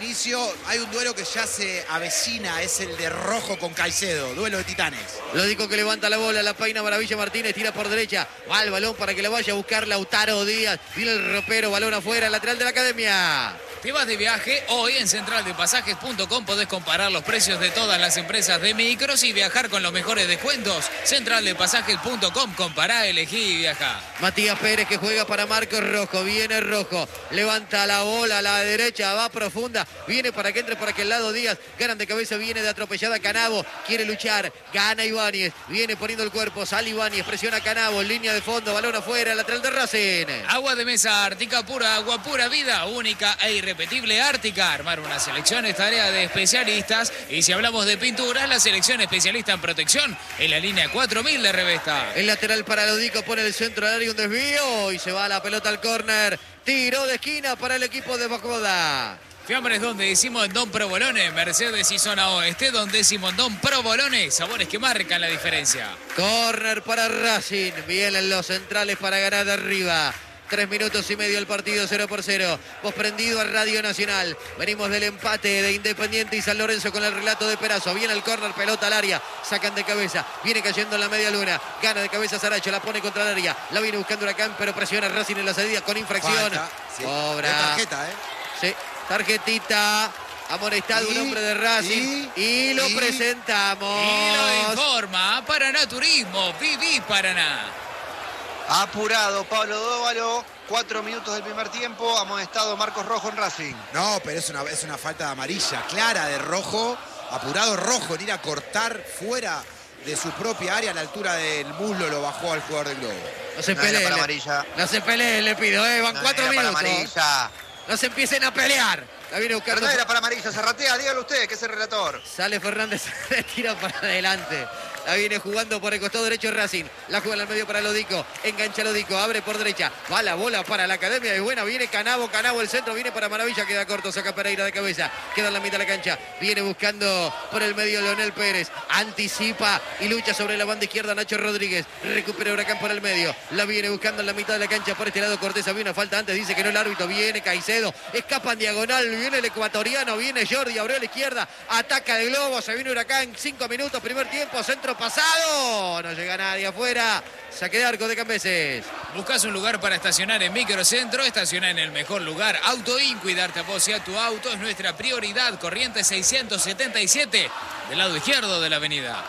inicio. Hay un duelo que ya se avecina, es el de Rojo con Caicedo, duelo de titanes. Lódico que levanta la bola, la peina Maravilla Martínez, tira por derecha, va el balón para que lo vaya a buscar Lautaro Díaz, viene el ropero, balón afuera, lateral de la Academia. Te vas de viaje, hoy en centraldepasajes.com podés comparar los precios de todas las empresas de micros y viajar con los mejores descuentos. Centraldepasajes.com, compará, elegí y viajá. Matías Pérez que juega para Marcos Rojo, viene Rojo, levanta la bola a la derecha, va profunda, viene para que entre por aquel lado Díaz, ganan de cabeza, viene de atropellada Canavo, quiere luchar, gana Ibáñez, viene poniendo el cuerpo, sale Ibáñez, presiona Canavo, línea de fondo, balón afuera, lateral de Racing. Agua de mesa Ártica pura, agua pura vida, única e irrepetible Ártica. Armar una selección es tarea de especialistas y si hablamos de pinturas, la selección especialista en protección en la línea 4000 de Revesta. El lateral para Lodico pone el centro al área, un desvío y se va la pelota al córner. Tiro de esquina para el equipo de Bacoda. Fiambres donde decimos en Don Provolone, Mercedes y zona oeste, donde decimos Don Provolone, sabores que marcan la diferencia. Córner para Racing, vienen los centrales para ganar de arriba. 3 minutos y medio el partido, 0-0. Vos prendido a Radio Nacional. Venimos del empate de Independiente y San Lorenzo con el relato de Perazo. Viene el córner, pelota al área. Sacan de cabeza. Viene cayendo en la media luna. Gana de cabeza Saracho, la pone contra el área. La viene buscando Huracán, pero presiona a Racing en la salida con infracción. Falta, sí. Cobra. De tarjeta, Sí, tarjetita. Amonestado un hombre de Racing. Y lo presentamos. Y lo informa Paraná Turismo. Viví Paraná. Apurado Pablo Dóvalo, 4 minutos del primer tiempo, amonestado Marcos Rojo en Racing. No, pero es una falta de amarilla clara de Rojo. Apurado Rojo en ir a cortar fuera de su propia área a la altura del muslo, lo bajó al jugador del Globo. No se No era peleen. para amarilla. No se peleen, le pido, van No 4 era para minutos. amarilla. No se empiecen a pelear. La viene Pero buscando. no era para amarilla, Zarratea, dígalo usted, que es el relator. Sale Fernández, tira para adelante. La viene jugando por el costado derecho Racing. La juega en el medio para Lodico. Engancha Lodico, abre por derecha. Va la bola para la Academia. Es buena, viene Canavo el centro. Viene para Maravilla, queda corto. Saca Pereira de cabeza. Queda en la mitad de la cancha. Viene buscando por el medio Leonel Pérez. Anticipa y lucha sobre la banda izquierda Nacho Rodríguez. Recupera Huracán por el medio. La viene buscando en la mitad de la cancha. Por este lado Cortés. Había una falta antes. Dice que no el árbitro. Viene Caicedo. Escapa en diagonal. Viene el ecuatoriano. Viene Jordi. Abrió a la izquierda. Ataca de Globo. Se viene Huracán. 5 minutos. Primer tiempo. Centro pasado. No llega nadie afuera. Saque de arco de Cambeses. Buscas un lugar para estacionar en Microcentro, estaciona en el mejor lugar. Autoin, cuidarte a vos y a tu auto es nuestra prioridad. Corrientes 677, del lado izquierdo de la avenida.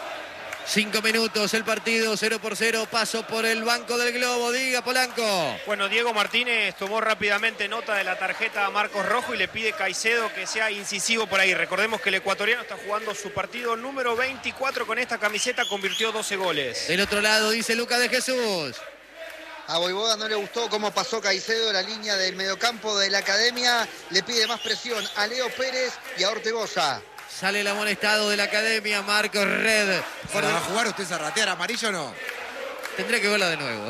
5 minutos el partido, 0-0. Paso por el banco del Globo. Diga, Polanco. Bueno, Diego Martínez tomó rápidamente nota de la tarjeta a Marcos Rojo y le pide a Caicedo que sea incisivo por ahí. Recordemos que el ecuatoriano está jugando su partido número 24 con esta camiseta, convirtió 12 goles. Del otro lado dice Lucas de Jesús. A Voivoda no le gustó cómo pasó Caicedo la línea del mediocampo de la Academia. Le pide más presión a Leo Pérez y a Ortegoza. Sale el amonestado de la Academia, Marcos Red. ¿Va a jugar usted Zarratea amarillo o no? Tendría que verla de nuevo.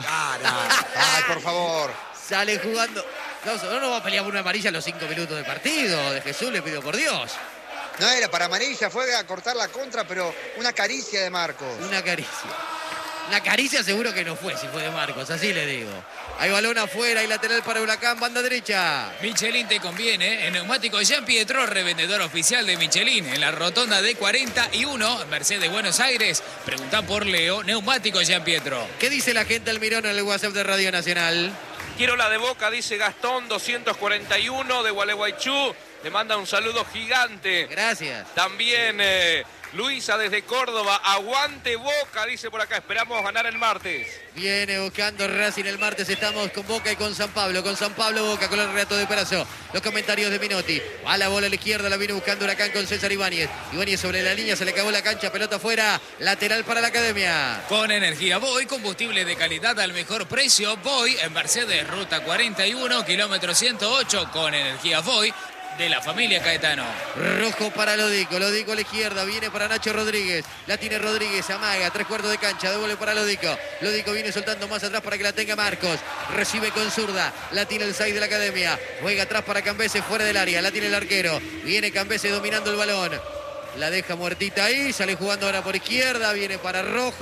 Ay, por favor. Sale jugando. No va a pelear por una amarilla a los 5 minutos de partido. De Jesús le pido por Dios. No era para amarilla, fue a cortar la contra, pero una caricia de Marcos. Una caricia. La caricia seguro que no fue, si fue de Marcos, así le digo. Hay balón afuera y lateral para Huracán, banda derecha. Michelin te conviene. En Neumáticos Jean Pietro, revendedor oficial de Michelin. En la rotonda de 41, Mercedes Buenos Aires. Preguntá por Leo, Neumáticos Jean Pietro. ¿Qué dice la gente Almirón en el WhatsApp de Radio Nacional? Quiero la de Boca, dice Gastón, 241 de Gualeguaychú. Le manda un saludo gigante. Gracias. También Luisa desde Córdoba. Aguante Boca, dice por acá. Esperamos ganar el martes. Viene buscando Racing el martes. Estamos con Boca y con San Pablo. Con San Pablo Boca, con el relato de Perazo. Los comentarios de Minotti. Va la bola a la izquierda, la viene buscando Huracán con César Ibáñez. Ibáñez sobre la línea, se le acabó la cancha. Pelota afuera. Lateral para la Academia. Con energía Voy, combustible de calidad al mejor precio. Voy en Mercedes, ruta 41, kilómetro 108. Con energía Voy. De la familia Caetano. Rojo para Lodico. Lodico a la izquierda. Viene para Nacho Rodríguez. La tiene Rodríguez. Amaga. 3/4 de cancha. Devuelve para Lodico. Lodico viene soltando más atrás para que la tenga Marcos. Recibe con zurda. La tiene el 6 de la Academia. Juega atrás para Cambeses fuera del área. La tiene el arquero. Viene Cambeses dominando el balón. La deja muertita ahí. Sale jugando ahora por izquierda. Viene para Rojo.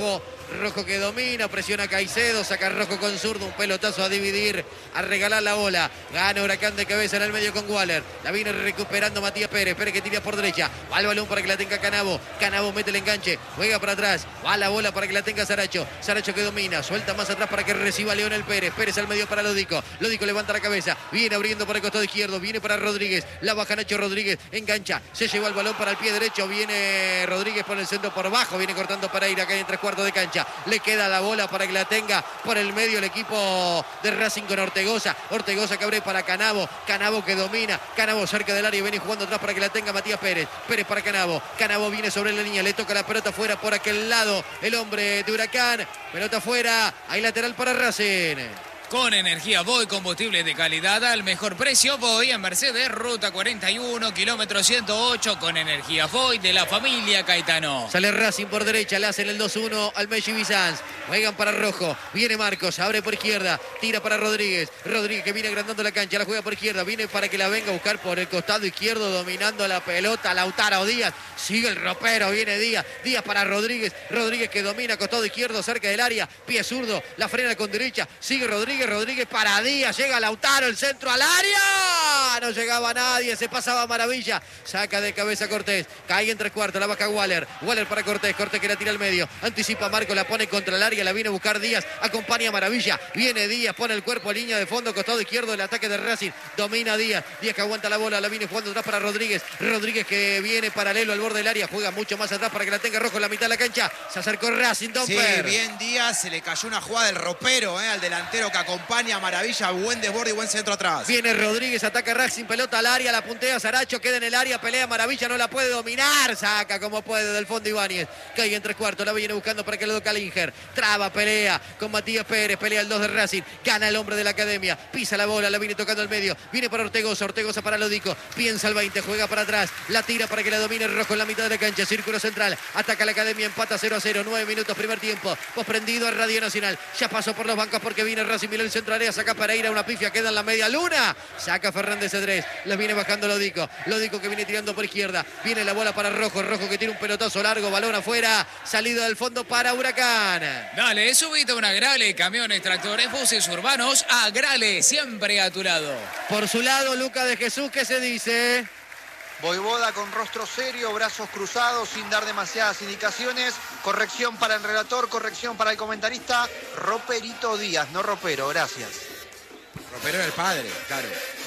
Rojo que domina, presiona Caicedo, saca Rojo con zurdo, un pelotazo a dividir, a regalar la bola. Gana Huracán de cabeza en el medio con Waller. La viene recuperando Matías Pérez. Pérez que tira por derecha. Va el balón para que la tenga Canavo. Canavo mete el enganche. Juega para atrás. Va la bola para que la tenga Saracho. Saracho que domina. Suelta más atrás para que reciba Leonel Pérez. Pérez al medio para Lodico. Lodico levanta la cabeza. Viene abriendo por el costado izquierdo. Viene para Rodríguez. La baja Nacho Rodríguez. Engancha. Se lleva el balón para el pie derecho. Viene Rodríguez por el centro por bajo. Viene cortando Pereira acá en 3/4 de cancha. Le queda la bola para que la tenga por el medio el equipo de Racing con Ortegoza. Ortegoza que abre para Canavo. Canavo que domina. Canavo cerca del área. Viene jugando atrás para que la tenga Matías Pérez. Pérez para Canavo. Canavo viene sobre la línea. Le toca la pelota fuera por aquel lado. El hombre de Huracán. Pelota fuera. Hay lateral para Racing. Con energía Voy, combustible de calidad al mejor precio. Voy en Mercedes, ruta 41, kilómetro 108, con energía Voy de la familia Caetano. Sale Racing por derecha, le hacen el 2-1 al Messi Bizanz. Juegan para Rojo, viene Marcos, abre por izquierda, tira para Rodríguez. Rodríguez que viene agrandando la cancha, la juega por izquierda, viene para que la venga a buscar por el costado izquierdo, dominando la pelota. Lautaro Díaz, sigue el ropero, viene Díaz. Díaz para Rodríguez, Rodríguez que domina costado izquierdo cerca del área, pie zurdo, la frena con derecha, sigue Rodríguez. Rodríguez para Díaz, llega Lautaro, el centro al área, no llegaba nadie, se pasaba Maravilla, saca de cabeza Cortés, cae en 3/4, la baja Waller, Waller para Cortés, Cortés que la tira al medio, anticipa Marco, la pone contra el área, la viene a buscar Díaz, acompaña Maravilla, viene Díaz, pone el cuerpo, línea de fondo, costado izquierdo del ataque de Racing, domina Díaz, Díaz que aguanta la bola, la viene jugando atrás para Rodríguez, Rodríguez que viene paralelo al borde del área, juega mucho más atrás para que la tenga Rojo en la mitad de la cancha, se acercó Racing, Sí, bien Díaz, se le cayó una jugada del ropero al delantero que acompaña a Maravilla, buen desborde y buen centro atrás. Viene Rodríguez, ataca Racing, pelota al área, la puntea Saracho, queda en el área, pelea Maravilla, no la puede dominar, saca como puede del fondo Ibáñez, cae en 3/4, la viene buscando para que le toque Linger, traba, pelea con Matías Pérez, pelea el 2 de Racing, gana el hombre de la academia, pisa la bola, la viene tocando al medio, viene para Ortegoza, Ortegoza para Lodico, piensa el 20, juega para atrás, la tira para que la domine Rojo en la mitad de la cancha, círculo central, ataca la academia, empata 0-0, 9 minutos, primer tiempo, posprendido a Radio Nacional, ya pasó por los bancos porque viene Racing, miró el centro área, saca Pereira, una pifia, queda en la media luna, saca Fernández Cedrés, la viene bajando Lodico, Lodico que viene tirando por izquierda, viene la bola para Rojo, Rojo que tiene un pelotazo largo, balón afuera, salida del fondo para Huracán. Dale, subite una Grale, camiones, tractores, buses urbanos, a Grale, siempre a tu lado. Por su lado, Lucas de Jesús, ¿qué se dice? Voivoda con rostro serio, brazos cruzados, sin dar demasiadas indicaciones. Corrección para el relator, corrección para el comentarista. Roperito Díaz, no Ropero, gracias. Ropero era el padre, claro.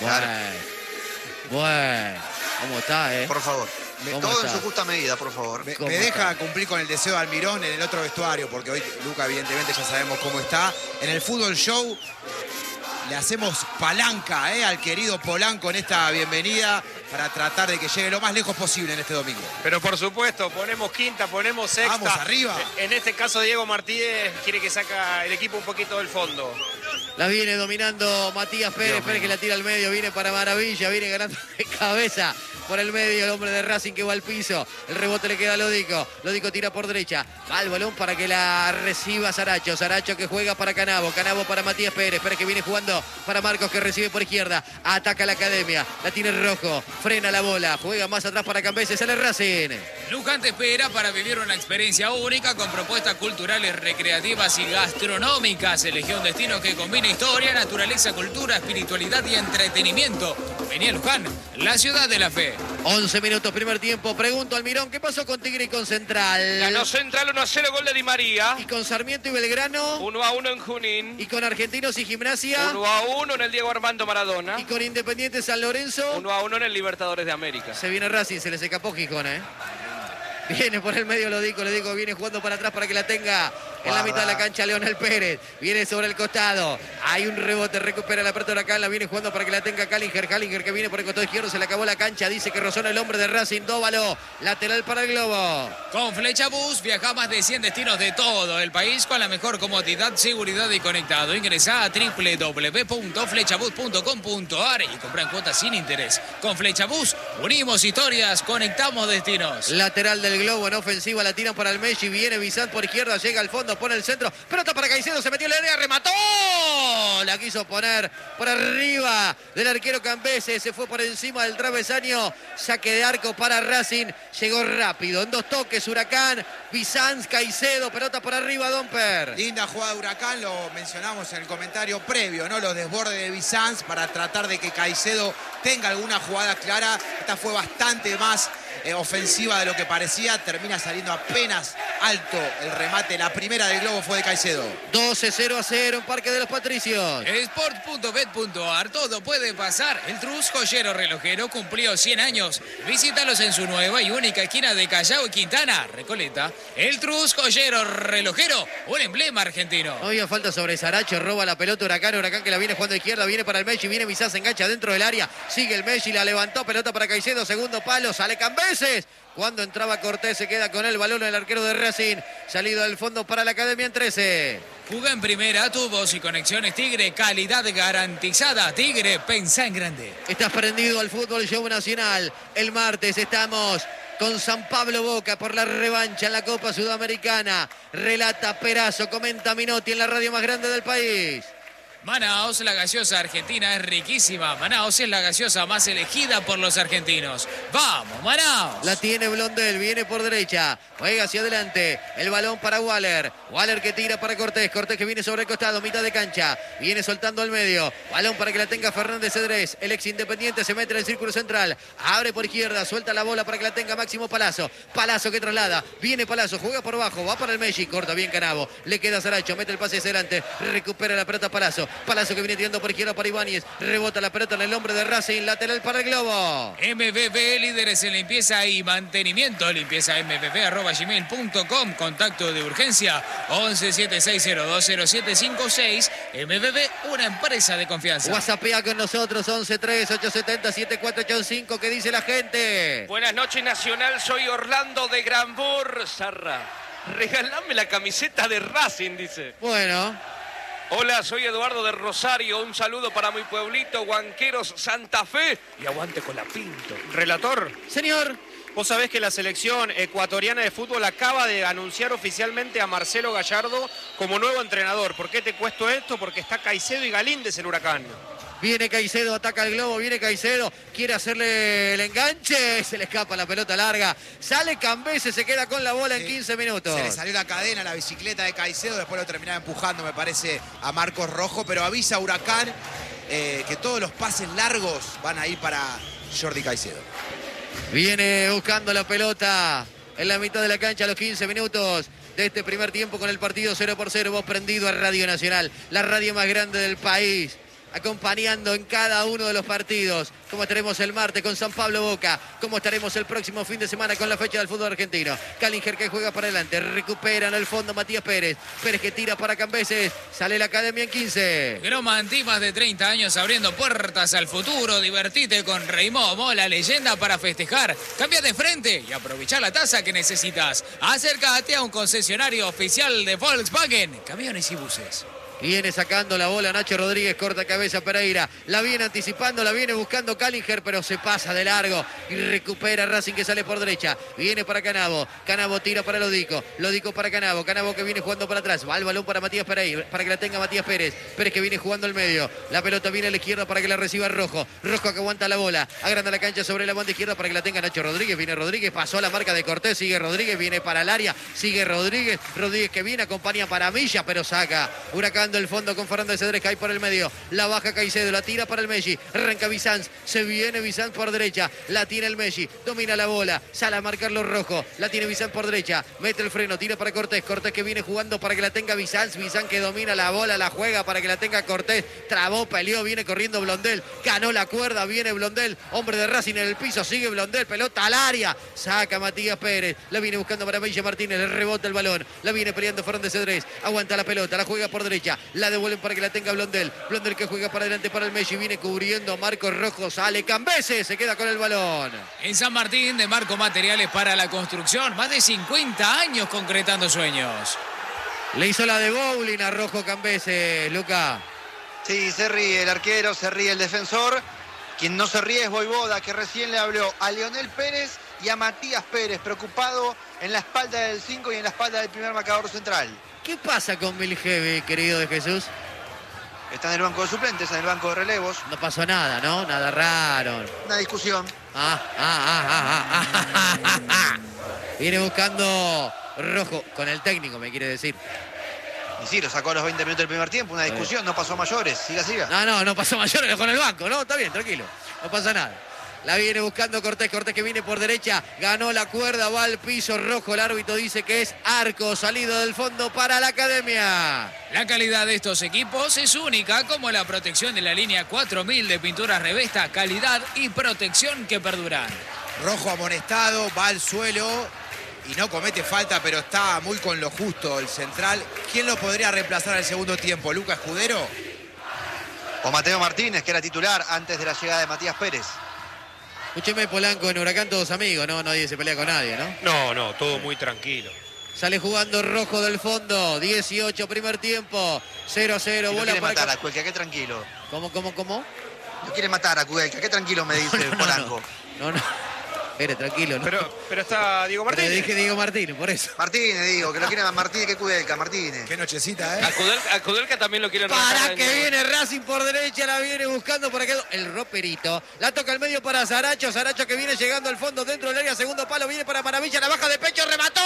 Bueno, ¿cómo está, Por favor. Todo está? en su justa medida, por favor. Me deja cumplir con el deseo de Almirón en el otro vestuario, porque hoy Luca evidentemente ya sabemos cómo está. En el Fútbol Show le hacemos palanca al querido Polanco en esta bienvenida para tratar de que llegue lo más lejos posible en este domingo. Pero por supuesto, ponemos quinta, ponemos sexta. Vamos arriba. En este caso Diego Martínez quiere que saca el equipo un poquito del fondo. La viene dominando Matías Pérez, Pérez que la tira al medio, viene para Maravilla, viene ganando de cabeza por el medio el hombre de Racing que va al piso, el rebote le queda a Lodico, Lodico tira por derecha, va el balón para que la reciba Saracho, Saracho que juega para Canavo, Canavo para Matías Pérez, Pérez que viene jugando para Marcos que recibe por izquierda, ataca la academia, la tiene Rojo, frena la bola, juega más atrás para Cambese, sale Racing. Lucan te espera para vivir una experiencia única con propuestas culturales, recreativas y gastronómicas. Elegí un destino que combina historia, naturaleza, cultura, espiritualidad y entretenimiento. Vení a Luján, la ciudad de la fe. 11 minutos, primer tiempo. Pregunto al Mirón, ¿qué pasó con Tigre y con Central? Ganó Central 1-0, gol de Di María. ¿Y con Sarmiento y Belgrano? 1-1 en Junín. ¿Y con Argentinos y Gimnasia? 1-1 en el Diego Armando Maradona. ¿Y con Independiente San Lorenzo? 1-1 en el Libertadores de América. Se viene Racing, se les escapó Gijón, Viene por el medio Lodico, viene jugando para atrás para que la tenga en la mitad de la cancha Leonel Pérez. Viene sobre el costado. Hay un rebote, recupera la pelota acá, la viene jugando para que la tenga Callinger. Callinger que viene por el costado izquierdo, se le acabó la cancha. Dice que rozó el hombre de Racing, Dóvalo. Lateral para el Globo. Con Flecha Bus viaja a más de 100 destinos de todo el país con la mejor comodidad, seguridad y conectado. Ingresá a www.flechabus.com.ar y compra en cuotas sin interés. Con Flecha Bus unimos historias, conectamos destinos. Lateral del Globo en ofensiva, la tiran para el Messi. Viene Bizant por izquierda, llega al fondo. fondo, pone el centro. Pelota para Caicedo, se metió en la área, remató. La quiso poner por arriba del arquero Cambeses. Se fue por encima del travesaño. Saque de arco para Racing. Llegó rápido. En 2 toques, Huracán. Bizanz, Caicedo. Pelota por arriba, Domper. Linda jugada de Huracán, lo mencionamos en el comentario previo, ¿no? Los desbordes de Bizanz para tratar de que Caicedo tenga alguna jugada clara. Esta fue bastante más ofensiva de lo que parecía. Termina saliendo apenas alto el remate. La primera del globo fue de Caicedo. 12-0-0 en Parque de los Patricios. Sport.bet.ar, todo puede pasar. El Trus Joyero Relojero cumplió 100 años. Visítalos en su nueva y única esquina de Callao y Quintana, Recoleta. El Trus Joyero Relojero, un emblema argentino. No había falta sobre Saracho, roba la pelota Huracán. Huracán que la viene jugando a izquierda, viene para el Messi, viene Bizanz, se engancha dentro del área. Sigue el Messi, la levantó, pelota para Caicedo, segundo palo, sale Cambeses. Cuando entraba Cortés se queda con el balón el arquero de Racing. Salido del fondo para la Academia en 13. Jugá en primera, tubos y conexiones Tigre, calidad garantizada. Tigre, pensá en grande. Estás prendido al fútbol show nacional. El martes estamos con San Pablo Boca por la revancha en la Copa Sudamericana. Relata Perazo, comenta Minotti en la radio más grande del país. Manaos, la gaseosa argentina es riquísima. Manaos es la gaseosa más elegida por los argentinos. ¡Vamos, Manaos! La tiene Blondel, viene por derecha. Juega hacia adelante. El balón para Waller. Waller que tira para Cortés. Cortés que viene sobre el costado, mitad de cancha. Viene soltando al medio. Balón para que la tenga Fernández Cedrés. El ex Independiente se mete en el círculo central. Abre por izquierda, suelta la bola para que la tenga Máximo Palazzo. Palazzo que traslada. Viene Palazzo, juega por abajo. Va para el Messi. Corta bien Canavo. Le queda Saracho. Mete el pase hacia adelante. Recupera la pelota Palazzo. Palazzo que viene tirando por izquierda para Ibáñez. Rebota la pelota en el hombre de Racing. Lateral para el globo. MBB, líderes en limpieza y mantenimiento. Limpieza mbb@gmail.com. Contacto de urgencia 1176020756. MBB, una empresa de confianza. WhatsAppea con nosotros 1138707485. ¿Qué dice la gente? Buenas noches, Nacional. Soy Orlando de Granbur. Sarra, regalame la camiseta de Racing, dice. Bueno. Hola, soy Eduardo de Rosario. Un saludo para mi pueblito, Huanqueros, Santa Fe. Y aguante con la Pinto. Relator, Señor. vos sabés que la selección ecuatoriana de fútbol acaba de anunciar oficialmente a Marcelo Gallardo como nuevo entrenador. ¿Por qué te cuento esto? Porque está Caicedo y Galíndez en Huracán. Viene Caicedo, ataca el globo, viene Caicedo, quiere hacerle el enganche, se le escapa la pelota larga, sale Cambeses, se queda con la bola en 15 minutos. Se le salió la cadena, la bicicleta de Caicedo, después lo terminaba empujando, me parece, a Marcos Rojo, pero avisa a Huracán que todos los pases largos van a ir para Jordi Caicedo. Viene buscando la pelota en la mitad de la cancha a los 15 minutos de este primer tiempo con el partido 0-0, vos prendido a Radio Nacional, la radio más grande del país. Acompañando en cada uno de los partidos, como estaremos el martes con San Pablo Boca, como estaremos el próximo fin de semana con la fecha del fútbol argentino. Callinger que juega para adelante, recupera en el fondo Matías Pérez, Pérez que tira para Cambeses, sale la Academia en 15. Gromanti, más de 30 años abriendo puertas al futuro. Divertite con Reimomo, la leyenda para festejar. Cambia de frente y aprovecha la tasa que necesitas. Acércate a un concesionario oficial de Volkswagen, camiones y buses. Viene sacando la bola Nacho Rodríguez, corta cabeza Pereira. La viene anticipando, la viene buscando Callinger, pero se pasa de largo. Y recupera Racing que sale por derecha. Viene para Canavo. Canavo tira para Lodico. Lodico para Canavo. Canavo que viene jugando para atrás. Va el balón para Matías Pereira, para que la tenga Matías Pérez. Pérez que viene jugando al medio. La pelota viene a la izquierda para que la reciba Rojo. Rojo que aguanta la bola. Agranda la cancha sobre la banda izquierda para que la tenga Nacho Rodríguez. Viene Rodríguez, pasó la marca de Cortés. Sigue Rodríguez, viene para el área. Sigue Rodríguez. Rodríguez que viene, acompaña para Milla, pero saca. Huracán del fondo con Fernández Cedrés, cae por el medio, la baja Caicedo, la tira para el Messi, arranca Bizanz, se viene Bizanz por derecha, la tiene el Messi, domina la bola, sale a marcarlo Rojo, la tiene Bizanz por derecha, mete el freno, tira para Cortés, Cortés que viene jugando para que la tenga Bizanz, Bizanz que domina la bola, la juega para que la tenga Cortés, trabó, peleó, viene corriendo Blondel, ganó la cuerda, viene Blondel, hombre de Racing en el piso, sigue Blondel, pelota al área, saca Matías Pérez, la viene buscando para Milla Martínez, le rebota el balón, la viene peleando Fernández Cedrés, aguanta la pelota, la juega por derecha, la devuelven para que la tenga Blondel. Blondel que juega para adelante para el Messi. Viene cubriendo Marcos Rojo. Sale Cambeses. Se queda con el balón. En San Martín, de Marco Materiales para la construcción. Más de 50 años concretando sueños. Le hizo la de bowling a Rojo Cambeses, Luca. Sí, se ríe el arquero, se ríe el defensor. Quien no se ríe es Voivoda, que recién le habló a Leonel Pérez y a Matías Pérez, preocupado en la espalda del 5 y en la espalda del primer marcador central. ¿Qué pasa con Milhevi, querido de Jesús? Está en el banco de suplentes, en el banco de relevos. No pasó nada, ¿no? Nada raro. Una discusión. Viene buscando Rojo con el técnico, me quiere decir. Y sí, lo sacó a los 20 minutos del primer tiempo. Una discusión, no pasó a mayores. Siga. No pasó mayor con el banco, ¿no? Está bien, tranquilo. No pasa nada. La viene buscando Cortés que viene por derecha, ganó la cuerda, va al piso Rojo, el árbitro dice que es arco, salido del fondo para la Academia. La calidad de estos equipos es única, como la protección de la línea 4000 de pinturas Revesta, calidad y protección que perduran. Rojo amonestado, va al suelo y no comete falta, pero está muy con lo justo el central. ¿Quién lo podría reemplazar al segundo tiempo? ¿Lucas Escudero? O Mateo Martínez, que era titular antes de la llegada de Matías Pérez. Escúcheme, Polanco, en Huracán todos amigos, ¿no? Nadie se pelea con nadie, ¿no? No, todo muy tranquilo. Sale jugando Rojo del fondo, 18 primer tiempo, 0-0, No bola quiere para... matar a Cuelca, qué tranquilo. ¿Cómo? No quiere matar a Cuelca, qué tranquilo me dice Polanco. No. Espere, tranquilo, ¿no? Pero está Diego Pero Martínez. dije Diego Martínez, por eso. Martínez, digo, que lo quiere más Martínez que Cuelca, Martínez. Qué nochecita, ¿eh? A Kudelka también lo quieren Para rajar que en- viene Racing por derecha, la viene buscando por aquel el roperito. La toca al medio para Saracho que viene llegando al fondo dentro del área, segundo palo, viene para Maravilla, la baja de pecho, remató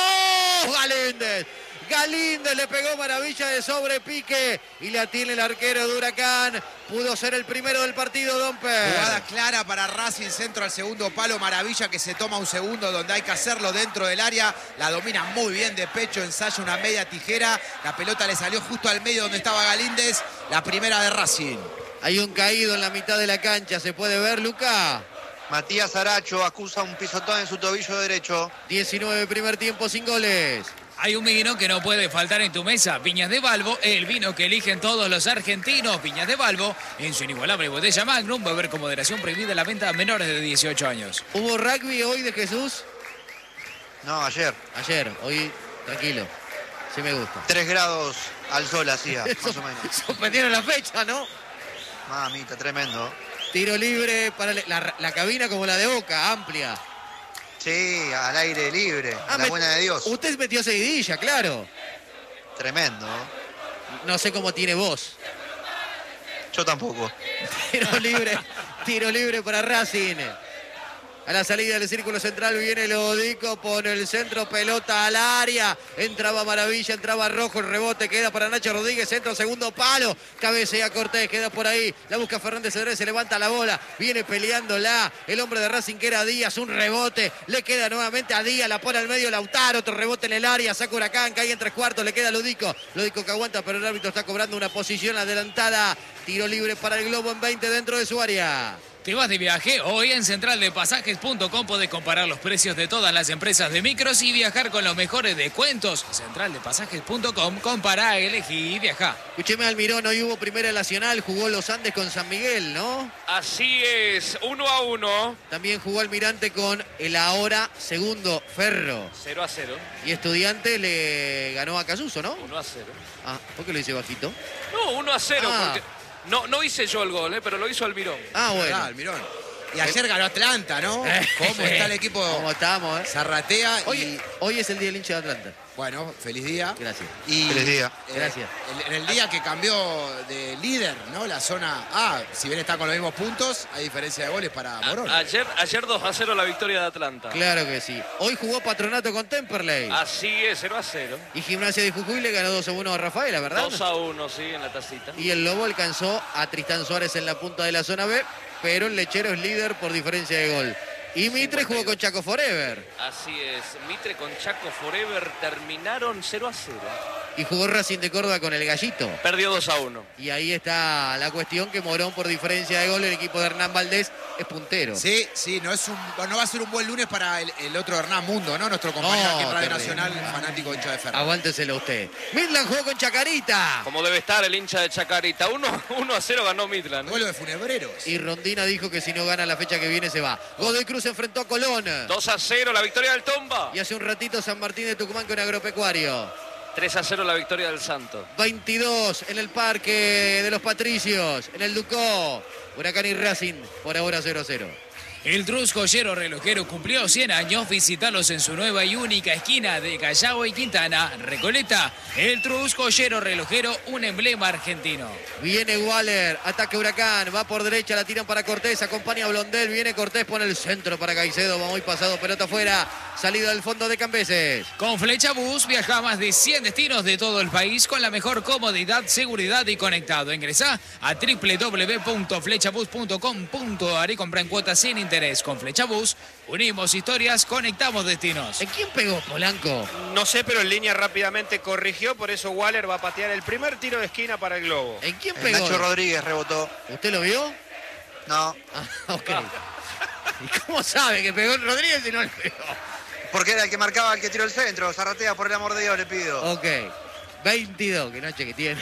Galíndez le pegó Maravilla de sobrepique y la tiene el arquero de Huracán. Pudo ser el primero del partido, Domper. Jugada clara para Racing, centro al segundo palo, Maravilla que se toma un segundo donde hay que hacerlo dentro del área, la domina muy bien de pecho, ensaya una media tijera, la pelota le salió justo al medio donde estaba Galíndez, la primera de Racing. Hay un caído en la mitad de la cancha, ¿se puede ver, Luca? Matías Saracho acusa un pisotón en su tobillo derecho. 19 primer tiempo sin goles. Hay un vino que no puede faltar en tu mesa. Viñas de Balbo, el vino que eligen todos los argentinos. Viñas de Balbo, en su inigualable botella Magnum, beber con moderación, prohibida la venta a menores de 18 años. ¿Hubo rugby hoy de Jesús? No, ayer. Ayer, hoy tranquilo. Sí me gusta. 3 grados al sol hacía, Eso, más o menos. suspendieron la fecha, ¿no? Mamita, tremendo. Tiro libre para la cabina como la de Boca, amplia. Sí, al aire libre, a la buena de Dios. Usted metió seguidilla, claro. Tremendo. No sé cómo tiene voz. Yo tampoco. Tiro libre para Racing. A la salida del círculo central viene Lodico, pone el centro, pelota al área. Entraba Maravilla, entraba Rojo, el rebote queda para Nacho Rodríguez, centro, segundo palo. Cabecea Cortés, queda por ahí. La busca Fernández Cedrés, se levanta la bola. Viene peleándola. El hombre de Racing que era Díaz, un rebote. Le queda nuevamente a Díaz, la pone al medio Lautaro, otro rebote en el área. Saca Huracán, cae en 3/4, le queda Lodico. Lodico que aguanta, pero el árbitro está cobrando una posición adelantada. Tiro libre para el Globo en 20 dentro de su área. ¿Te vas de viaje? Hoy en centraldepasajes.com podés comparar los precios de todas las empresas de micros y viajar con los mejores descuentos. Centraldepasajes.com, compará, elegí y viajá. Escucheme, Almirón, hoy hubo Primera Nacional, jugó Los Andes con San Miguel, ¿no? Así es, 1-1. También jugó Almirante con el ahora segundo Ferro. 0-0. Y Estudiante le ganó a Casuso, ¿no? 1-0. Ah, ¿por qué lo hice bajito? No, 1-0. Ah. Porque no hice yo el gol, pero lo hizo Almirón. Ah, bueno. Ah, Almirón. Y ayer ganó Atlanta, ¿no? ¿Cómo está el equipo? ¿Cómo estamos, Zarratea Hoy es el día del hincha de Atlanta. Bueno, feliz día. Gracias. Y, Feliz día. Gracias. En el día que cambió de líder, ¿no? La zona A, si bien está con los mismos puntos, hay diferencia de goles para Morón. Ayer 2-0 la victoria de Atlanta. Claro que sí. Hoy jugó Patronato con Temperley. Así es, 0-0. Y Gimnasia de Jujuy le ganó 2-1 a Rafaela, ¿verdad? 2-1, sí, en la tacita. Y el Lobo alcanzó a Tristán Suárez en la punta de la zona B, pero el Lechero es líder por diferencia de gol. Y Mitre jugó con Chaco Forever. Así es, Mitre con Chaco Forever terminaron 0-0. Y jugó Racing de Córdoba con el Gallito. Perdió 2-1. Y ahí está la cuestión que Morón por diferencia de gol, el equipo de Hernán Valdés es puntero. Sí, no va a ser un buen lunes para el otro Hernán Mundo, ¿no? Nuestro compañero aquí en Radio terrible. Nacional, fanático hincha de Ferro. Aguánteselo usted. Midland jugó con Chacarita. Como debe estar el hincha de Chacarita. 1-0 ganó Midland. Duelo de funebreros. Y Rondina dijo que si no gana la fecha que viene se va. Godoy Cruz enfrentó a Colón. 2-0 la victoria del Tomba. Y hace un ratito San Martín de Tucumán con Agropecuario. 3-0 la victoria del Santo. 22 en el Parque de los Patricios, en el Ducó. Huracán y Racing, por ahora 0-0. El Trus Joyero Relojero cumplió 100 años. Visítalos en su nueva y única esquina de Callao y Quintana, Recoleta. El Trus Joyero Relojero, un emblema argentino. Viene Waller, ataque Huracán, va por derecha, la tiran para Cortés, acompaña a Blondel, viene Cortés, pone el centro para Caicedo, va muy pasado, pelota afuera, salida del fondo de Cambeses. Con Flechabús viaja a más de 100 destinos de todo el país con la mejor comodidad, seguridad y conectado. Ingresá a www.flechabus.com.ar y compra en cuotas sin interés. Con Flechabús unimos historias, conectamos destinos. ¿En quién pegó Polanco? No sé, pero en línea rápidamente corrigió, por eso Waller va a patear el primer tiro de esquina para el globo. ¿En quién El pegó? Nacho Rodríguez rebotó. ¿Usted lo vio? No, Ah, ok. ¿Y cómo sabe que pegó en Rodríguez y no le pegó? porque era el que marcaba el que tiró el centro. Zarratea, por el amor de Dios, le pido. Ok. 22, qué noche que tiene.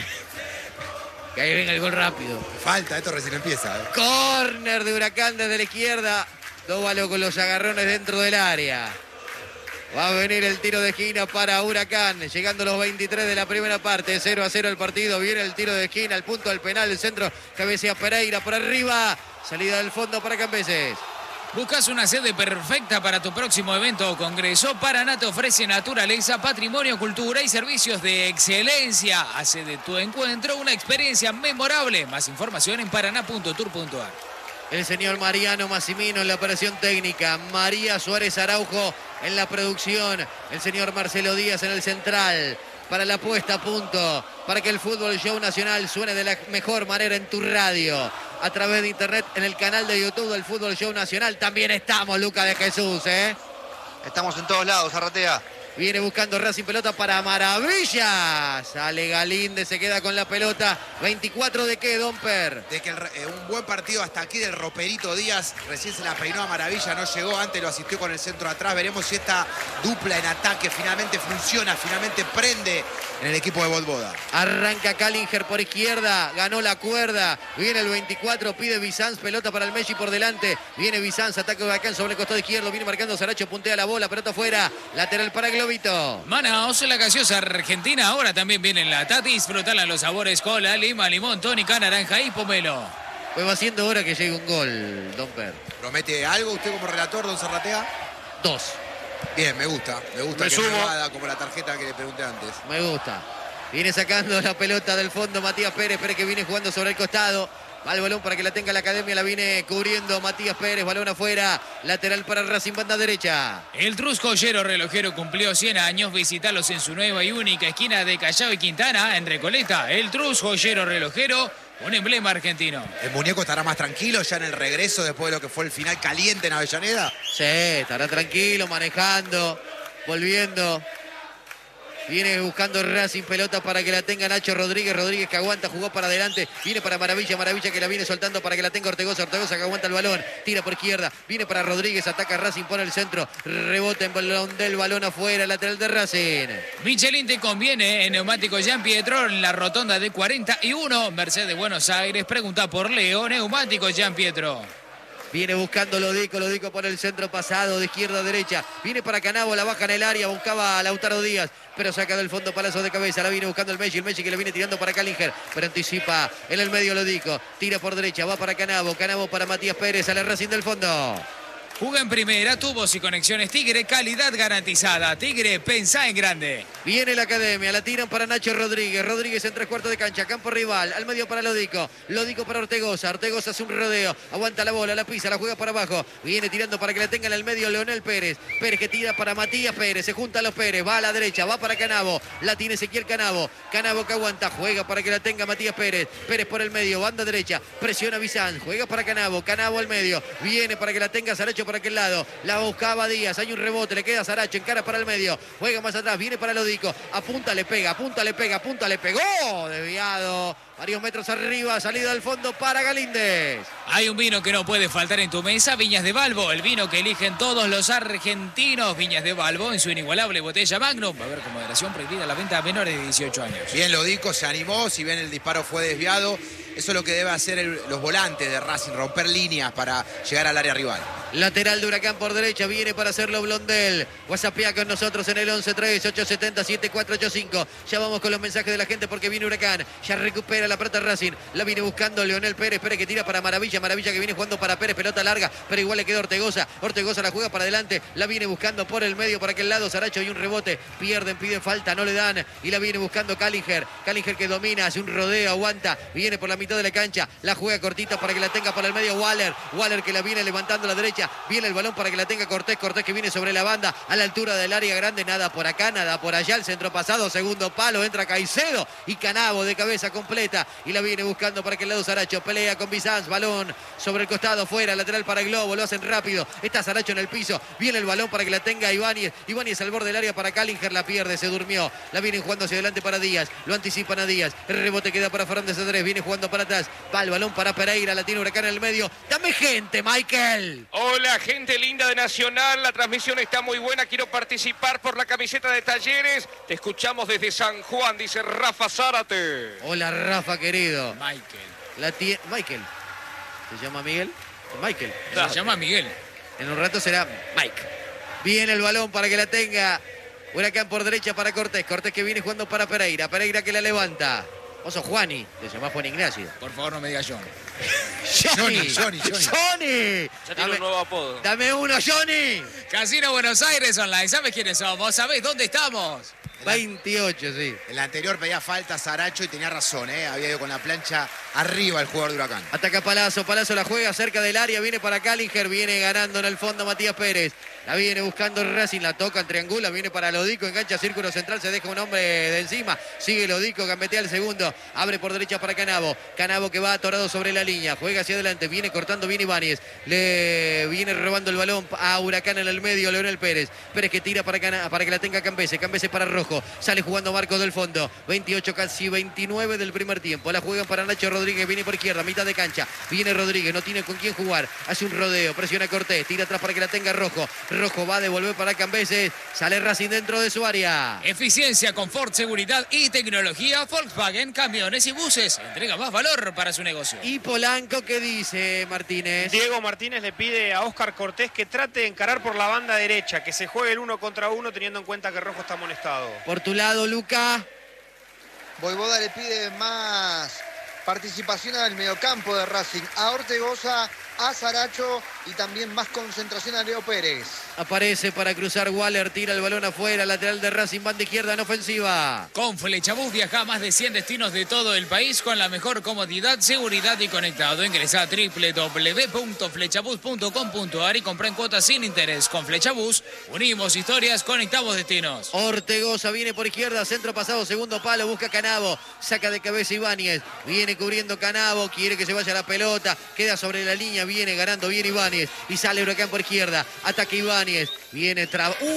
Que ahí venga el gol rápido. Falta, esto recién empieza. Córner de Huracán desde la izquierda. Dóvalo con los agarrones dentro del área. Va a venir el tiro de esquina para Huracán. Llegando los 23 de la primera parte. 0-0 el partido. Viene el tiro de esquina. El punto del penal. El centro. Cabecea Pereira por arriba. Salida del fondo para Cambeses. ¿Buscas una sede perfecta para tu próximo evento o congreso? Paraná te ofrece naturaleza, patrimonio, cultura y servicios de excelencia. Hace de tu encuentro una experiencia memorable. Más información en paraná.tour.ar. El señor Mariano Massimino en la operación técnica. María Suárez Araujo en la producción. El señor Marcelo Díaz en el central. Para la puesta a punto, para que el Fútbol Show Nacional suene de la mejor manera en tu radio, a través de internet, en el canal de YouTube del Fútbol Show Nacional. También estamos, Lucas de Jesús, ¿eh? Estamos en todos lados, Zarratea. Viene buscando Racing, pelota para Maravilla. Sale Galíndez, se queda con la pelota. 24 de qué, Domper. De que un buen partido hasta aquí del Roperito Díaz. Recién se la peinó a Maravilla, no llegó. Antes lo asistió con el centro atrás. Veremos si esta dupla en ataque finalmente funciona, finalmente prende en el equipo de Volvoda. Arranca Kallinger por izquierda, ganó la cuerda. Viene el 24, pide Bizanz, pelota para el Messi por delante. Viene Bizanz, ataque Huracán sobre el costado izquierdo. Viene marcando Saracho, puntea la bola, pelota afuera. Lateral para Globito. Manaos, la gaseosa argentina. Ahora también viene la Tati. Disfrutala los sabores cola, lima, limón, tónica, naranja y pomelo. Pues va siendo hora que llegue un gol, Domper. ¿Promete algo usted como relator, don Zarratea? 2. Bien, me gusta. Me gusta Me que sumo. me haga como la tarjeta que le pregunté antes. Me gusta. Viene sacando la pelota del fondo Matías Pérez. Pérez que viene jugando sobre el costado. Va el balón para que la tenga la academia. La viene cubriendo Matías Pérez. Balón afuera. Lateral para Racing, banda derecha. El Trus Joyero Relojero cumplió 100 años. Visítalos en su nueva y única esquina de Callao y Quintana, en Recoleta. El Trus Joyero Relojero, un emblema argentino. ¿El muñeco estará más tranquilo ya en el regreso después de lo que fue el final caliente en Avellaneda? Sí, estará tranquilo, manejando, volviendo. Viene buscando Racing, pelota para que la tenga Nacho Rodríguez. Rodríguez que aguanta, jugó para adelante. Viene para Maravilla, Maravilla que la viene soltando para que la tenga Ortegoza. Ortegoza que aguanta el balón, tira por izquierda. Viene para Rodríguez, ataca Racing, pone el centro. Rebota en balón del balón afuera, lateral de Racing. Michelin te conviene en Neumático Jean Pietro en la rotonda de 41, Mercedes Buenos Aires. Pregunta por Leo, Neumático Jean Pietro. Viene buscando Lodico por el centro pasado de izquierda a derecha. Viene para Canavo, la baja en el área, buscaba a Lautaro Díaz, pero saca del fondo palazo de cabeza. La viene buscando el Messi que le viene tirando para Kallinger, pero anticipa en el medio Lodico. Tira por derecha, va para Canavo para Matías Pérez, sale Racing del fondo. Juega en primera, tubos y conexiones Tigre, calidad garantizada. Tigre, pensá en grande. Viene la academia, la tiran para Nacho Rodríguez. Rodríguez en 3/4 de cancha, campo rival, al medio para Lodico. Lodico para Ortegoza. Ortegoza hace un rodeo, aguanta la bola, la pisa, la juega para abajo. Viene tirando para que la tenga en el medio Leonel Pérez. Pérez que tira para Matías Pérez, se juntan los Pérez, va a la derecha, va para Canavo. La tiene Ezequiel Canavo. Canavo que aguanta, juega para que la tenga Matías Pérez. Pérez por el medio, banda derecha, presiona Bizanz, juega para Canavo. Canavo al medio, viene para que la tenga Saracho por aquel lado, la buscaba Díaz, hay un rebote, le queda Saracho, encara para el medio, juega más atrás, viene para Lodico, apunta, le pega, le pegó, desviado, varios metros arriba, salida al fondo para Galíndez. Hay un vino que no puede faltar en tu mesa, Viñas de Balbo, el vino que eligen todos los argentinos. Viñas de Balbo en su inigualable botella Magnum. Va a haber con moderación prohibida la venta a menores de 18 años. Bien, Lodico se animó, si bien el disparo fue desviado. Eso es lo que debe hacer los volantes de Racing, romper líneas para llegar al área rival. Lateral de Huracán por derecha, viene para hacerlo Blondel. WhatsAppea con nosotros en el 11-3-870-7485. Ya vamos con los mensajes de la gente porque viene Huracán. Ya recupera la pelota Racing. La viene buscando Leonel Pérez. Pérez que tira para Maravilla. Maravilla que viene jugando para Pérez. Pelota larga, pero igual le queda Ortegoza. Ortegoza la juega para adelante. La viene buscando por el medio, por aquel lado. Saracho y un rebote. Pierden, piden falta, no le dan. Y la viene buscando Callinger. Callinger que domina, hace un rodeo, aguanta. Viene por la mitad de la cancha. La juega cortita para que la tenga por el medio Waller. Waller que la viene levantando a la derecha. Viene el balón para que la tenga Cortés. Cortés que viene sobre la banda a la altura del área grande. Nada por acá, nada por allá. El centro pasado, segundo palo. Entra Caicedo y Canavo de cabeza completa. Y la viene buscando para aquel lado Saracho. Pelea con Bizanz. Balón sobre el costado, fuera. Lateral para Globo. Lo hacen rápido. Está Saracho en el piso. Viene el balón para que la tenga Ibáñez. Ibáñez al borde del área para Callinger. La pierde, se durmió. La vienen jugando hacia adelante para Díaz. Lo anticipan a Díaz. El rebote queda para Fernández Andrés. Viene jugando para atrás. Va el balón para Pereira. La tiene Huracán en el medio. Dame gente, Michael. Hola, gente linda de Nacional. La transmisión está muy buena. Quiero participar por la camiseta de Talleres. Te escuchamos desde San Juan, dice Rafa Zárate. Hola, Rafa, querido. Michael. Michael. ¿Se llama Miguel? Michael. Se llama Miguel. En un rato será Mike. Viene el balón para que la tenga Huracán por derecha para Cortés. Cortés que viene jugando para Pereira. Pereira que la levanta. Vos sos Juani. Te llamás Juan Ignacio. Por favor, no me digas John. Johnny. Ya tiene un nuevo apodo. Dame uno, Johnny. Casino Buenos Aires Online. ¿Sabes quiénes somos? ¿Sabés dónde estamos? 28, sí. El anterior pedía falta Saracho y tenía razón, ¿eh? Había ido con la plancha arriba el jugador de Huracán. Ataca Palazzo, Palazzo la juega cerca del área, viene para Callinger, viene ganando en el fondo Matías Pérez. La viene buscando Racing, la toca, triangula, viene para Lodico, engancha círculo central, se deja un hombre de encima. Sigue Lodico, gambetea el segundo, abre por derecha para Canavo. Canavo que va atorado sobre la línea, juega hacia adelante, viene cortando, viene Ibáñez. Le viene robando el balón a Huracán en el medio, Leonel Pérez. Pérez que tira para que la tenga Cambese, Cambese para Rojo. Sale jugando Marcos del fondo, 28, casi 29 del primer tiempo. La juegan para Nacho Rodríguez, viene por izquierda, mitad de cancha. Viene Rodríguez, no tiene con quién jugar. Hace un rodeo, presiona Cortés, tira atrás para que la tenga Rojo. Rojo va a devolver para Cambeses. Sale Racing dentro de su área. Eficiencia, confort, seguridad y tecnología. Volkswagen, camiones y buses. Entrega más valor para su negocio. Y Polanco, ¿qué dice Martínez? Diego Martínez le pide a Óscar Cortés que trate de encarar por la banda derecha, que se juegue el 1 contra 1 teniendo en cuenta que Rojo está amonestado. Por tu lado, Luca. Voivoda le pide más participación al mediocampo de Racing, a Ortegoza, a Saracho y también más concentración a Leo Pérez. Aparece para cruzar Waller, tira el balón afuera, lateral de Racing, banda izquierda en ofensiva. Con Flechabús viaja a más de 100 destinos de todo el país con la mejor comodidad, seguridad y conectado. Ingresa a www.flechabús.com.ar y compra en cuotas sin interés. Con Flechabús unimos historias, conectamos destinos. Ortegoza viene por izquierda, centro pasado, segundo palo, busca Canavo, saca de cabeza Ibáñez, viene cubriendo Canavo, quiere que se vaya la pelota, queda sobre la línea, viene ganando, viene Ibáñez y sale Huracán por izquierda, ataca Ibáñez, viene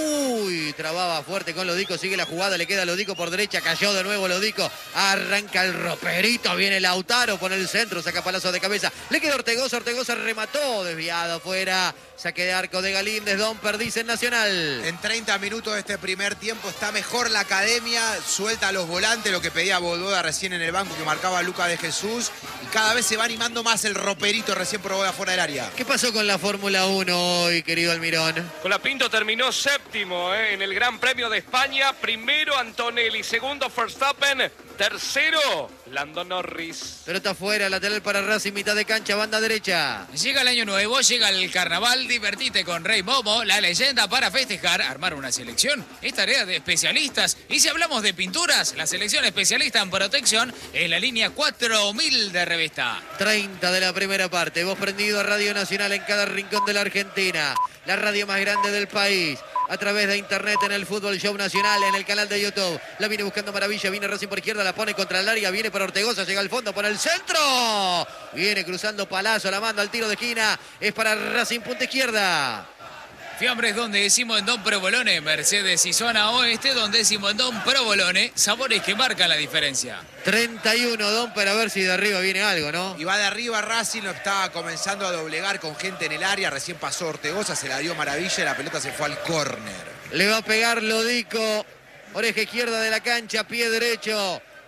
trababa fuerte con Lodico, sigue la jugada, le queda Lodico por derecha, cayó de nuevo Lodico, arranca el roperito, viene Lautaro por el centro, saca Palazzo de cabeza, le queda Ortegoza, Ortegoza remató, desviado afuera, saque de arco de Galíndez, Don Perdiz en Nacional. En 30 minutos de este primer tiempo está mejor la academia, suelta a los volantes, lo que pedía Voivoda recién en el banco que marcaba Luca de Jesús, y cada vez se va animando más el roperito recién por Voivoda fuera del área. ¿Qué pasó con la Fórmula 1 hoy, querido Almirón? Colapinto terminó séptimo en el Gran Premio de España. Primero Antonelli, segundo Verstappen, tercero Lando Norris. Pelota afuera, lateral para Racing, mitad de cancha, banda derecha. Llega el año nuevo, llega el carnaval, divertite con Rey Momo, la leyenda para festejar, armar una selección. Es tarea de especialistas. Y si hablamos de pinturas, la selección especialista en protección es la línea 4000 de Revista. 30 de la primera parte, vos prendido a Radio Nacional en cada rincón de la Argentina. La radio más grande del país. A través de internet en el Fútbol Show Nacional, en el canal de YouTube. La viene buscando Maravilla, viene Racing por izquierda, la pone contra el área, viene para Ortegoza, llega al fondo, pone el centro. Viene cruzando Palazzo, la manda al tiro de esquina, es para Racing, punta izquierda. Fiambres donde decimos en Don Provolone, Mercedes y zona oeste donde decimos en Don Provolone, sabores que marcan la diferencia. 31, Don, para ver si de arriba viene algo, ¿no? Y va de arriba Racing, lo está comenzando a doblegar con gente en el área, recién pasó Ortegoza, se la dio Maravilla y la pelota se fue al córner. Le va a pegar Lodico, oreja izquierda de la cancha, pie derecho.